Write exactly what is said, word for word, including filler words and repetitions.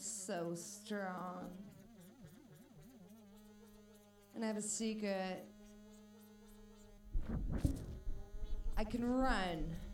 so strong. And I have a secret. I can run